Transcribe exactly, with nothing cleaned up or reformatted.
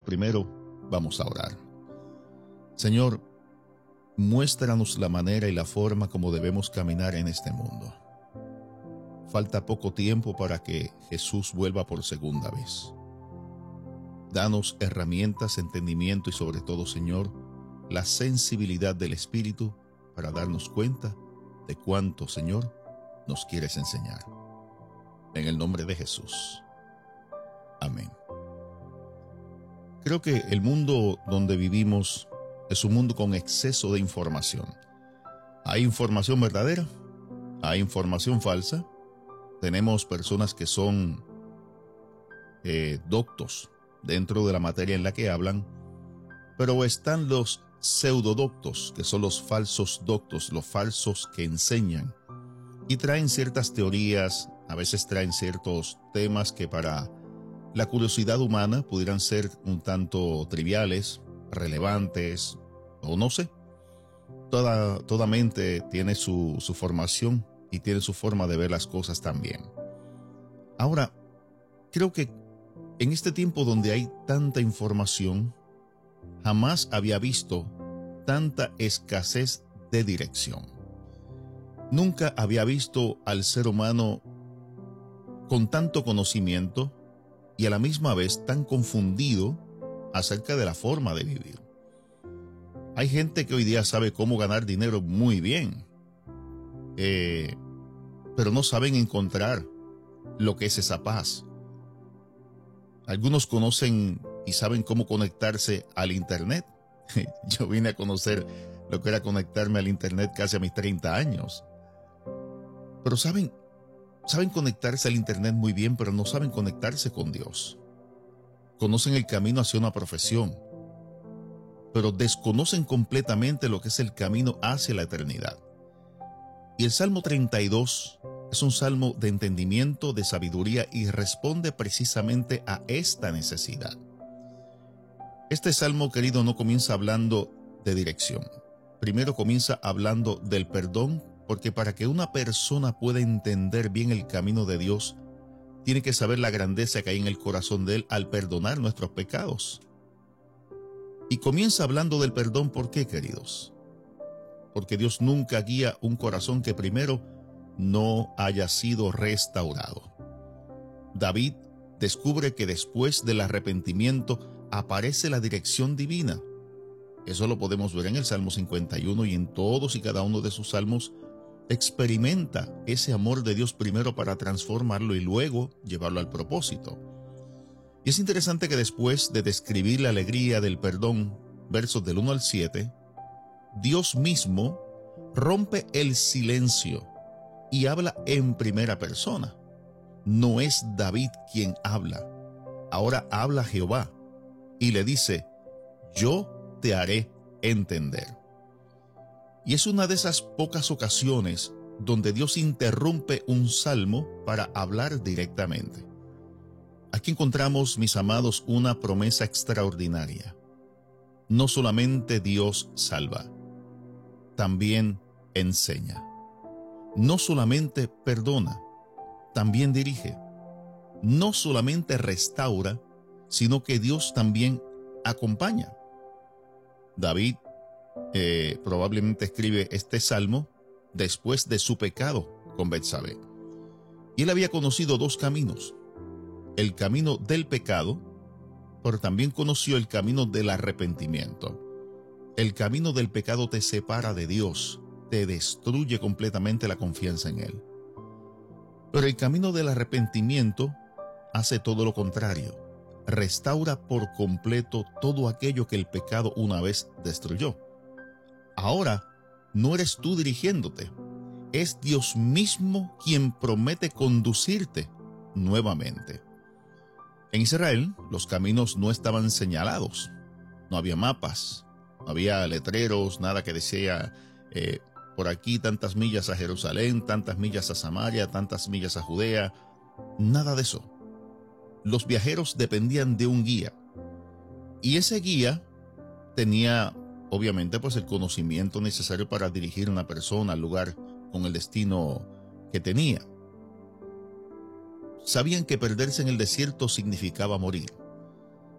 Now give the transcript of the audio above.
primero vamos a orar. Señor, muéstranos la manera y la forma como debemos caminar en este mundo. Falta poco tiempo para que Jesús vuelva por segunda vez. Danos herramientas, entendimiento y sobre todo, Señor, la sensibilidad del Espíritu para darnos cuenta de cuánto, Señor, nos quieres enseñar. En el nombre de Jesús. Amén. Creo que el mundo donde vivimos es un mundo con exceso de información. Hay información verdadera, hay información falsa. Tenemos personas que son eh, doctos dentro de la materia en la que hablan, pero están los pseudodoctos, que son los falsos doctos, los falsos que enseñan y traen ciertas teorías, a veces traen ciertos temas que para la curiosidad humana pudieran ser un tanto triviales, relevantes, o no sé. Toda, toda mente tiene su, su formación y tiene su forma de ver las cosas también. Ahora, creo que en este tiempo donde hay tanta información, jamás había visto tanta escasez de dirección. Nunca había visto al ser humano con tanto conocimiento y a la misma vez tan confundido acerca de la forma de vivir. Hay gente que hoy día sabe cómo ganar dinero muy bien, eh, pero no saben encontrar lo que es esa paz. Algunos conocen y saben cómo conectarse al internet. Yo vine a conocer lo que era conectarme al internet casi a mis treinta años. Pero saben, saben conectarse al internet muy bien, pero no saben conectarse con Dios. Conocen el camino hacia una profesión, pero desconocen completamente lo que es el camino hacia la eternidad. Y el Salmo treinta y dos es un salmo de entendimiento, de sabiduría y responde precisamente a esta necesidad. Este salmo, querido, no comienza hablando de dirección. Primero comienza hablando del perdón, porque para que una persona pueda entender bien el camino de Dios, tiene que saber la grandeza que hay en el corazón de Él al perdonar nuestros pecados. Y comienza hablando del perdón, ¿por qué, queridos? Porque Dios nunca guía un corazón que primero no haya sido restaurado. David descubre que después del arrepentimiento aparece la dirección divina. Eso lo podemos ver en el Salmo cincuenta y uno y en todos y cada uno de sus salmos. Experimenta ese amor de Dios primero para transformarlo y luego llevarlo al propósito. Y es interesante que después de describir la alegría del perdón, versos del uno al siete, Dios mismo rompe el silencio y habla en primera persona. No es David quien habla. Ahora habla Jehová y le dice: yo te haré entender. Y es una de esas pocas ocasiones donde Dios interrumpe un salmo para hablar directamente. Aquí encontramos, mis amados, una promesa extraordinaria. No solamente Dios salva, también enseña. No solamente perdona, también dirige. No solamente restaura, sino que Dios también acompaña. David eh, probablemente escribe este salmo después de su pecado con Betsabé. Y él había conocido dos caminos: el camino del pecado, pero también conoció el camino del arrepentimiento. El camino del pecado te separa de Dios, te destruye completamente la confianza en Él. Pero el camino del arrepentimiento hace todo lo contrario. Restaura por completo todo aquello que el pecado una vez destruyó. Ahora no eres tú dirigiéndote, es Dios mismo quien promete conducirte nuevamente. En Israel, los caminos no estaban señalados, no había mapas, no había letreros, nada que decía eh, por aquí tantas millas a Jerusalén, tantas millas a Samaria, tantas millas a Judea, nada de eso. Los viajeros dependían de un guía, y ese guía tenía obviamente pues el conocimiento necesario para dirigir a una persona al lugar con el destino que tenía. Sabían que perderse en el desierto significaba morir.